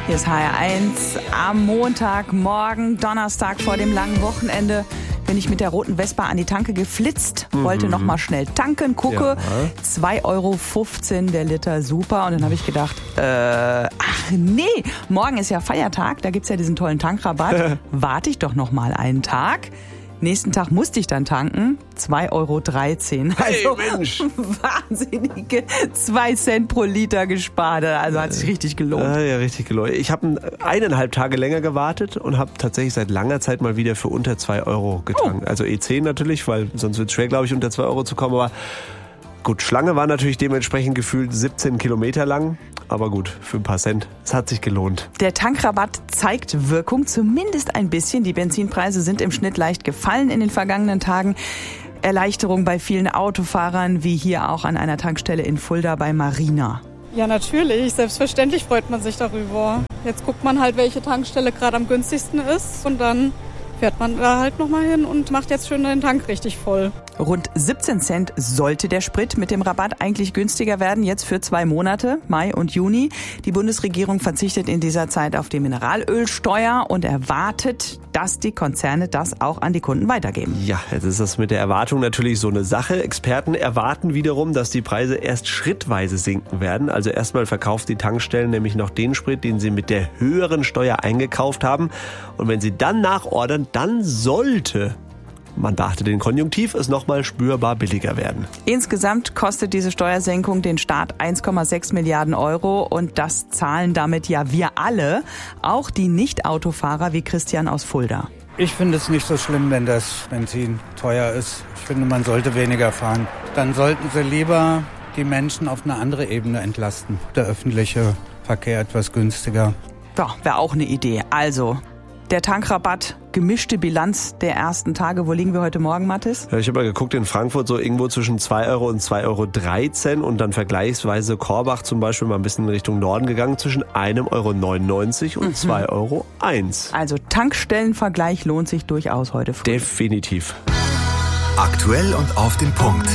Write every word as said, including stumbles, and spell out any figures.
Hier ist H R eins am Montagmorgen, Donnerstag vor dem langen Wochenende. Bin ich mit der roten Vespa an die Tanke geflitzt, mhm. wollte noch mal schnell tanken, gucke, ja. zwei Euro fünfzehn der Liter, super. Und dann habe ich gedacht, äh, ach nee, morgen ist ja Feiertag, da gibt's ja diesen tollen Tankrabatt. Warte ich doch noch mal einen Tag. Nächsten Tag musste ich dann tanken, zwei Euro dreizehn. Also hey Mensch! Wahnsinnige zwei Cent pro Liter gespart. Also hat sich richtig gelohnt. Ah, ja, richtig gelohnt. Ich habe eineinhalb Tage länger gewartet und habe tatsächlich seit langer Zeit mal wieder für unter zwei Euro getankt. Oh. Also E zehn natürlich, weil sonst wird es schwer, glaube ich, unter zwei Euro zu kommen. Aber gut, Schlange war natürlich dementsprechend gefühlt siebzehn Kilometer lang. Aber gut, für ein paar Cent. Es hat sich gelohnt. Der Tankrabatt zeigt Wirkung, zumindest ein bisschen. Die Benzinpreise sind im Schnitt leicht gefallen in den vergangenen Tagen. Erleichterung bei vielen Autofahrern, wie hier auch an einer Tankstelle in Fulda bei Marina. Ja, natürlich. Selbstverständlich freut man sich darüber. Jetzt guckt man halt, welche Tankstelle gerade am günstigsten ist. Und dann fährt man da halt nochmal hin und macht jetzt schön den Tank richtig voll. Rund siebzehn Cent sollte der Sprit mit dem Rabatt eigentlich günstiger werden, jetzt für zwei Monate, Mai und Juni. Die Bundesregierung verzichtet in dieser Zeit auf die Mineralölsteuer und erwartet, dass die Konzerne das auch an die Kunden weitergeben. Ja, jetzt ist das mit der Erwartung natürlich so eine Sache. Experten erwarten wiederum, dass die Preise erst schrittweise sinken werden. Also erstmal verkauft die Tankstellen nämlich noch den Sprit, den sie mit der höheren Steuer eingekauft haben. Und wenn sie dann nachordern, dann sollte, man beachte den Konjunktiv, es nochmal spürbar billiger werden. Insgesamt kostet diese Steuersenkung den Staat eins Komma sechs Milliarden Euro und das zahlen damit ja wir alle, auch die Nicht-Autofahrer wie Christian aus Fulda. Ich finde es nicht so schlimm, wenn das Benzin teuer ist. Ich finde, man sollte weniger fahren. Dann sollten sie lieber die Menschen auf eine andere Ebene entlasten. Der öffentliche Verkehr etwas günstiger. Ja, wäre auch eine Idee. Also, der Tankrabatt, gemischte Bilanz der ersten Tage. Wo liegen wir heute Morgen, Mathis? Ja, ich habe mal geguckt, in Frankfurt so irgendwo zwischen zwei Euro und zwei Euro dreizehn und dann vergleichsweise Korbach zum Beispiel mal ein bisschen in Richtung Norden gegangen, zwischen einem Euro neunundneunzig und mhm. zwei Euro eins. Also Tankstellenvergleich lohnt sich durchaus heute früh. Definitiv. Aktuell und auf den Punkt.